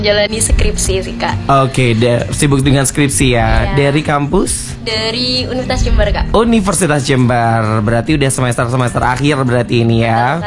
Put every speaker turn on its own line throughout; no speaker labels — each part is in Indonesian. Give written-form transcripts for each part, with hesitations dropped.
jalani skripsi sih Kak.
Oke, sibuk dengan skripsi ya.
Iya.
Dari kampus?
Dari Universitas Jember Kak.
Universitas Jember. Berarti udah semester akhir berarti ini ya.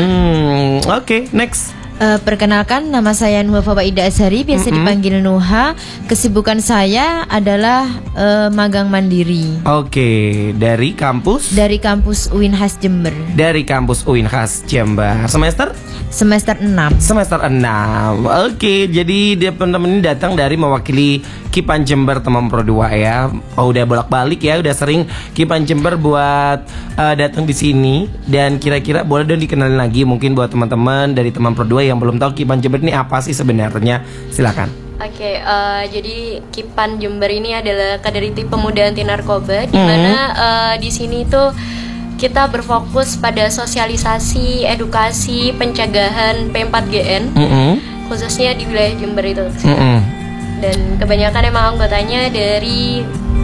Oke, next.
Perkenalkan, nama saya Nuha Fawaida Azhari, biasa dipanggil Nuha. Kesibukan saya adalah magang mandiri.
Oke, dari kampus?
Dari kampus UINHAS Jember.
Dari kampus UINHAS Jember. Semester?
Semester 6.
Semester 6. Oke, jadi dia teman-teman ini datang dari mewakili Kipan Jember teman Pro 2 ya. Oh, udah bolak-balik ya, udah sering Kipan Jember buat datang di sini. Dan kira-kira boleh dong dikenalin lagi mungkin buat teman-teman dari teman Pro 2 yang belum tahu Kipan Jember ini apa sih sebenarnya. Silakan.
Oke, jadi Kipan Jember ini adalah Kaderiti Pemuda Anti Narkoba, di mana di sini tuh kita berfokus pada sosialisasi, edukasi, pencegahan P4GN, khususnya di wilayah Jember itu. Dan kebanyakan emang anggotanya dari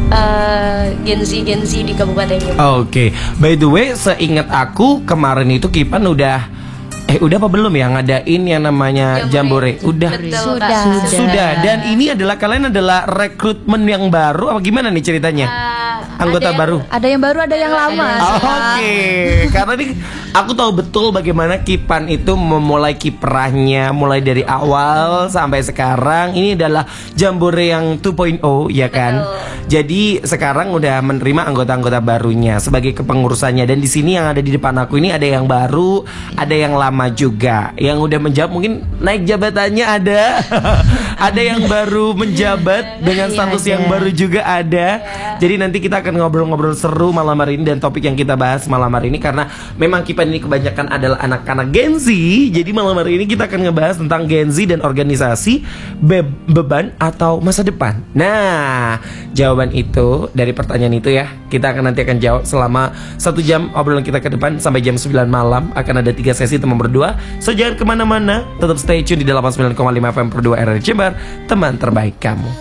Gen Z di Kabupaten Jember.
Oke, by the way, seingat aku kemarin itu Kipan udah apa belum ya ngadain yang namanya Jambore? Udah.
Betul,
Sudah.
Dan ini adalah kalian adalah rekrutmen yang baru apa gimana nih ceritanya? Anggota baru.
Ada yang baru, ada yang lama.
Oke, karena nih aku tahu betul bagaimana Kipan itu memulai kiprahnya mulai dari awal sampai sekarang. Ini adalah Jambore yang 2.0 ya kan. Jadi sekarang udah menerima anggota-anggota barunya sebagai kepengurusannya. Dan di sini yang ada di depan aku ini ada yang baru, ada yang lama juga. Yang udah menjawab mungkin naik jabatannya ada. Ada yang baru menjabat dengan status yang baru juga ada. Jadi nanti kita akan ngobrol-ngobrol seru malam hari ini dan topik yang kita bahas malam hari ini karena memang Kipan ini kebanyakan adalah anak-anak Gen Z. Jadi malam hari ini kita akan ngebahas tentang Gen Z dan organisasi, beban atau masa depan. Nah, jawaban itu dari pertanyaan itu ya kita akan jawab selama 1 jam obrolan kita ke depan sampai jam 9 malam. Akan ada 3 sesi teman berdua. So jangan kemana-mana, tetap stay tune di 89,5 FM Pro 2 RRI Jember, teman terbaik kamu.